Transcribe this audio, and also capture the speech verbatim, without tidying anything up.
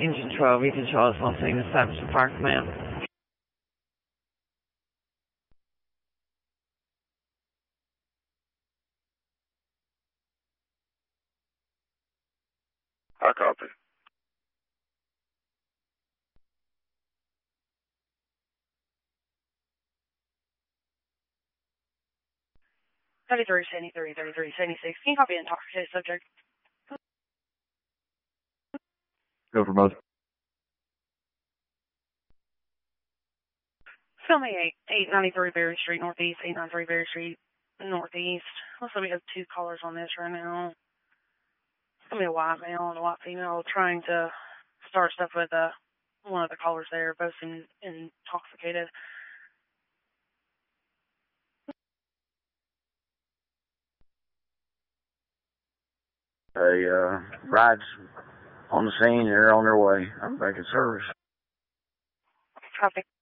Engine twelve, you can show us one thing, establish the fire command. I copy. thirty-three, seventy-three, thirty-three, seventy-six. Can you copy and talk to the subject? Go for both. Film eight, eight ninety-three Berry Street Northeast, eight ninety-three Berry Street Northeast. Looks like we have two callers on this right now. It's going to be a white male and a white female trying to start stuff with uh, one of the callers there, both in, intoxicated. Hey, uh, rides on the scene. They're on their way. I'm back in service. Copy.